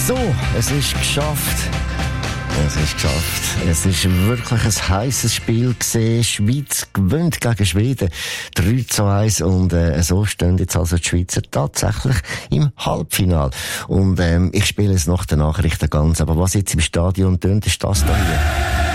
So, es ist geschafft. Es ist wirklich ein heisses Spiel gewesen. Schweiz gewinnt gegen Schweden 3:1 und so stehen jetzt also die Schweizer tatsächlich im Halbfinale. Und ich spiele es nach den Nachrichten ganz, aber was jetzt im Stadion tönt, ist das da hier.